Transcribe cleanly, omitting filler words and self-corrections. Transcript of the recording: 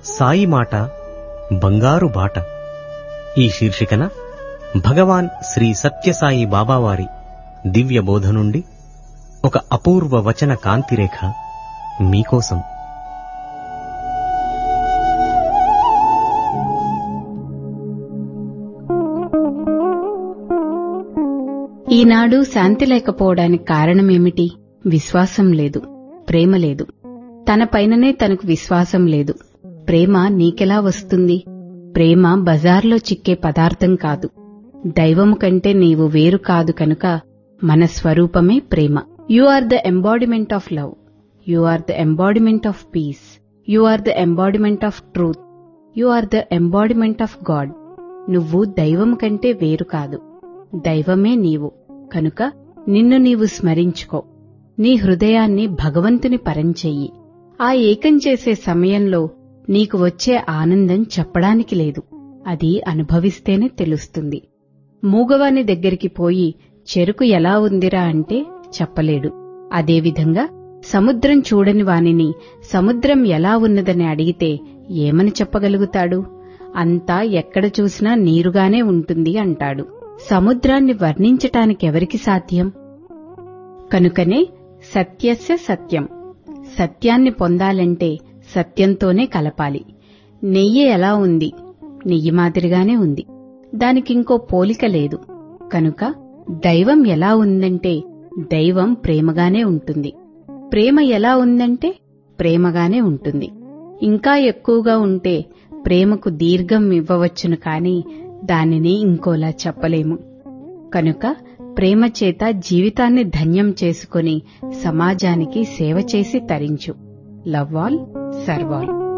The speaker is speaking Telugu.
సాయి మాట బంగారు బాట. ఈ శీర్షికన భగవాన్ శ్రీ సత్యసాయి బాబావారి దివ్య బోధ నుండి ఒక అపూర్వ వచన కాంతిరేఖ మీకోసం. ఈనాడు శాంతి లేకపోవడానికి కారణమేమిటి? విశ్వాసం లేదు, ప్రేమ లేదు. తన పైననే తనకు విశ్వాసం లేదు. ప్రేమ నీకెలా వస్తుంది? ప్రేమ బజార్లో చిక్కే పదార్థం కాదు. దైవము కంటే నీవు వేరు కాదు కనుక మన స్వరూపమే ప్రేమ. You are the embodiment of love. You are the embodiment of piece. You are the embodiment of truth. You are the embodiment of God. నువ్వు దైవం కంటే వేరు కాదు. దైవమే నీవు కనుక నిన్ను నీవు స్మరించుకో. నీ హృదయాన్ని భగవంతుని పరంచెయ్యి. ఆ ఏకం చేసే సమయంలో నీకు వచ్చే ఆనందం చెప్పడానికి లేదు. అది అనుభవిస్తేనే తెలుస్తుంది. మూగవాని దగ్గరికి పోయి చెరుకు ఎలా ఉందిరా అంటే చెప్పలేడు. అదేవిధంగా సముద్రం చూడని వానిని సముద్రం ఎలా ఉన్నదని అడిగితే ఏమని చెప్పగలుగుతాడు? అంతా ఎక్కడ చూసినా నీరుగానే ఉంటుంది అంటాడు. సముద్రాన్ని వర్ణించటానికెవరికి సాధ్యం? కనుకనే సత్యస్య సత్యం. సత్యాన్ని పొందాలంటే సత్యంతోనే కలపాలి. నెయ్యి ఎలా ఉంది? నెయ్యి మాదిరిగానే ఉంది. దానికింకో పోలిక లేదు. కనుక దైవం ఎలా ఉందంటే దైవం ప్రేమగానే ఉంటుంది. ప్రేమ ఎలా ఉందంటే ప్రేమగానే ఉంటుంది. ఇంకా ఎక్కువగా ఉంటే ప్రేమకు దీర్ఘం ఇవ్వవచ్చును కాని దానిని ఇంకోలా చెప్పలేము. కనుక ప్రేమ చేత జీవితాన్ని ధన్యం చేసుకుని సమాజానికి సేవ చేసి తరించు. Love all, serve all.